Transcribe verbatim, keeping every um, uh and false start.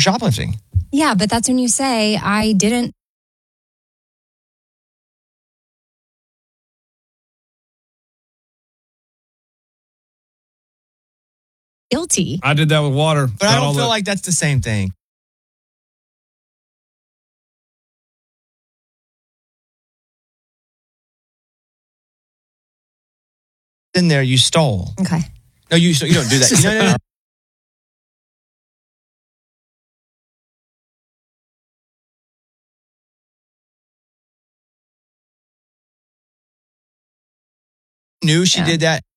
shoplifting. Yeah, but that's when you say, I didn't. Guilty. I did that with water. But I don't feel like that's the same thing. In there, you stole. Okay. No, you you don't do that. You know, no, no. Knew she Yeah. did that.